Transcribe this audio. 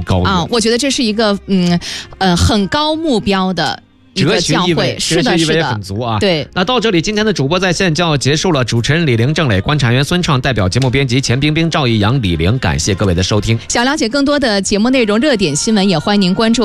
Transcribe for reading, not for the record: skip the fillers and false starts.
高啊，我觉得这是一个很高目标的一个教会，是的， 意味很足啊。 对， 那到这里，今天的主播在线就要结束了。主持人李玲、郑磊，观察员孙畅，代表节目编辑钱冰冰、赵一阳、李玲，感谢各位的收听。 想了解更多的节目内容、热点新闻，也欢迎您关注